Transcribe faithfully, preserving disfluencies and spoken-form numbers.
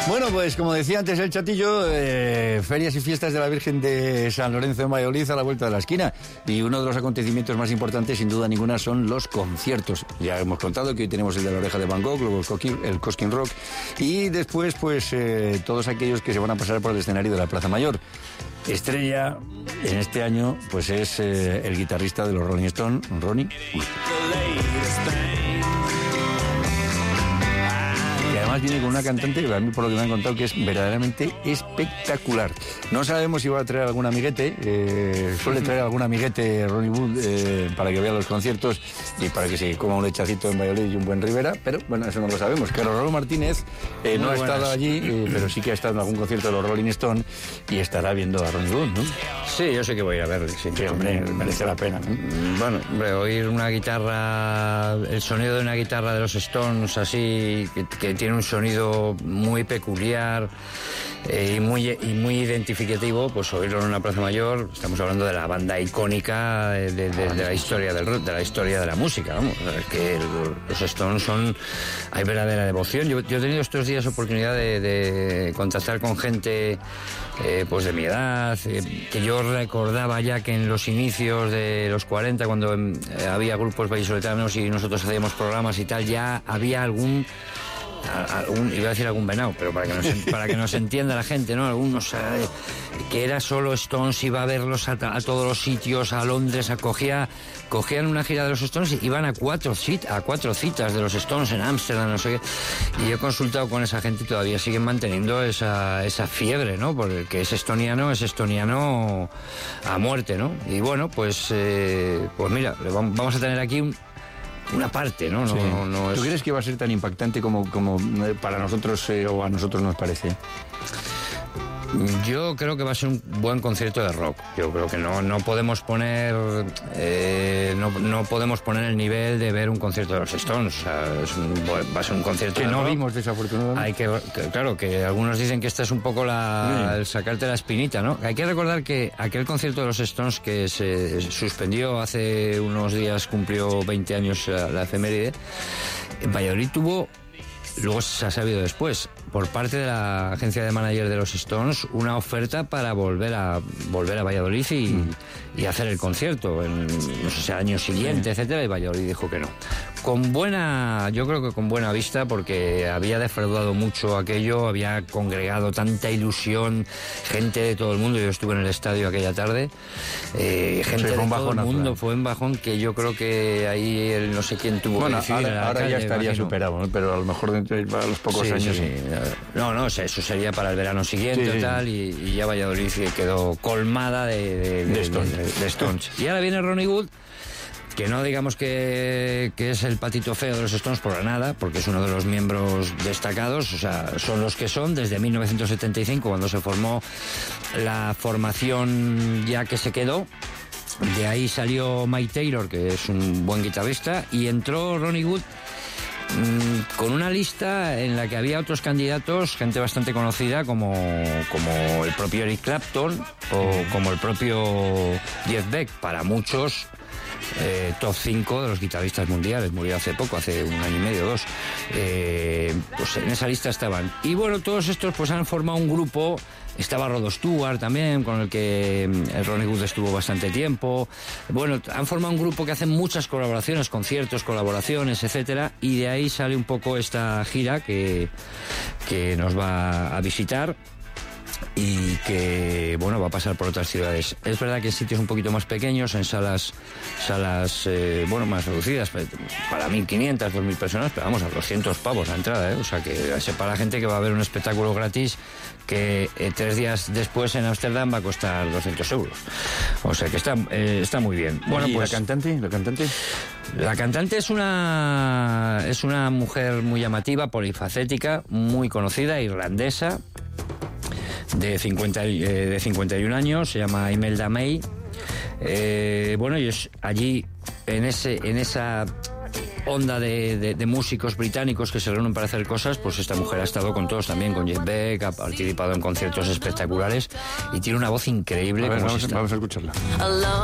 Bueno, pues como decía antes el Chatillo, eh, ferias y fiestas de la Virgen de San Lorenzo en Valladolid a la vuelta de la esquina. Y uno de los acontecimientos más importantes, sin duda ninguna, son los conciertos. Ya hemos contado que hoy tenemos el de la Oreja de Van Gogh, luego el Cosquín, el Cosquín Rock, y después pues eh, todos aquellos que se van a pasar por el escenario de la Plaza Mayor. Estrella en este año pues es eh, el guitarrista de los Rolling Stones, Ronnie. Además viene con una cantante que a mí, por lo que me han contado, que es verdaderamente espectacular. No sabemos si va a traer algún amiguete, eh, suele traer algún amiguete Ronnie Wood eh, para que vea los conciertos y para que se coma un lechacito en Valladolid y un buen Rivera, pero bueno, eso no lo sabemos. Carlos Raúl Martínez eh, no ha buenas. estado allí, eh, pero sí que ha estado en algún concierto de los Rolling Stones y estará viendo a Ronnie Wood, ¿no? Sí, yo sé que voy a ir a verle. Sí, sí, hombre, merece la pena, ¿no? Bueno, hombre, oír una guitarra, el sonido de una guitarra de los Stones así, que, que tiene un sonido muy peculiar eh, y muy y muy identificativo, pues oírlo en una Plaza Mayor. Estamos hablando de la banda icónica de, de, de, de la historia del rock, de la historia de la música, vamos, que el, los Stones son, hay verdadera devoción. Yo, yo he tenido estos días oportunidad de, de contactar con gente eh, pues de mi edad, eh, que yo recordaba ya que en los inicios de los cuarenta, cuando eh, había grupos vallisoletanos y nosotros hacíamos programas y tal, ya había algún Algún, iba a decir algún venado, pero para que nos, para que nos entienda la gente, ¿no? Algunos, eh, que era solo Stones, iba a verlos a, a todos los sitios, a Londres, a, cogía, cogían una gira de los Stones y iban a cuatro, cit, a cuatro citas de los Stones en Ámsterdam, no sé qué. Y yo he consultado con esa gente y todavía siguen manteniendo esa, esa fiebre, ¿no? Porque que es estoniano, es estoniano a muerte, ¿no? Y bueno, pues, eh, pues mira, vamos a tener aquí un una parte, ¿no? no, sí. no, no es... ¿Tú crees que va a ser tan impactante como, como para nosotros eh, o a nosotros nos parece? Yo creo que va a ser un buen concierto de rock. Yo creo que no, no podemos poner eh, no, no podemos poner el nivel de ver un concierto de los Stones. O sea, es un, va a ser un concierto que de no rock. Vimos desafortunadamente. Hay que, que claro, que algunos dicen que esta es un poco la, sí. el sacarte la espinita, ¿no? Hay que recordar que aquel concierto de los Stones que se suspendió hace unos días, cumplió veinte años la, la efeméride, en Valladolid tuvo, luego se ha sabido después, por parte de la agencia de manager de los Stones, una oferta para volver a volver a Valladolid y, mm. y hacer el concierto en, no sé, el año siguiente, sí. etcétera, y Valladolid dijo que no. Con buena, yo creo que con buena vista, porque había defraudado mucho aquello, había congregado tanta ilusión, gente de todo el mundo. Yo estuve en el estadio aquella tarde, eh, gente sí, de todo el mundo, natural. Fue un bajón que yo creo que ahí el no sé quién tuvo bueno, que decidir. Ahora, ahora calle, ya estaría imagino. superado, ¿no? Pero a lo mejor dentro de a los pocos sí, años. Sí, sí. No, no, eso sería para el verano siguiente sí, y tal, y, y ya Valladolid quedó colmada de, de, de, de, Stones. de, de Stones. Y ahora viene Ronnie Wood, que no digamos que, que es el patito feo de los Stones por nada, porque es uno de los miembros destacados, o sea, son los que son desde mil novecientos setenta y cinco, cuando se formó la formación ya que se quedó. De ahí salió Mike Taylor, que es un buen guitarrista, y entró Ronnie Wood con una lista en la que había otros candidatos, gente bastante conocida como, como el propio Eric Clapton o como el propio Jeff Beck, para muchos eh, top cinco de los guitarristas mundiales. Murió hace poco, hace un año y medio, dos. Eh, pues en esa lista estaban. Y bueno, todos estos pues han formado un grupo. Estaba Rod Stewart también, con el que el Ronnie Wood estuvo bastante tiempo. Bueno, han formado un grupo que hacen muchas colaboraciones, conciertos, colaboraciones, etcétera, y de ahí sale un poco esta gira que, que nos va a visitar y que, bueno, va a pasar por otras ciudades. Es verdad que en sitios un poquito más pequeños, en salas, salas eh, bueno, más reducidas, para mil quinientas, dos mil personas, pero vamos, a doscientos pavos la entrada, ¿eh? O sea, que para la gente que va a ver un espectáculo gratis que eh, tres días después en Ámsterdam va a costar doscientos euros. O sea, que está, eh, está muy bien. Bueno, ¿y pues, la cantante? ¿La cantante? La cantante es una, es una mujer muy llamativa, polifacética, muy conocida, irlandesa, de cincuenta, eh, de cincuenta y un años, se llama Imelda May. Eh, bueno, y es allí, en ese, en esa onda de, de, de músicos británicos que se reúnen para hacer cosas, pues esta mujer ha estado con todos también, con Jeff Beck, ha participado en conciertos espectaculares y tiene una voz increíble. A ver, como vamos, si vamos a escucharla.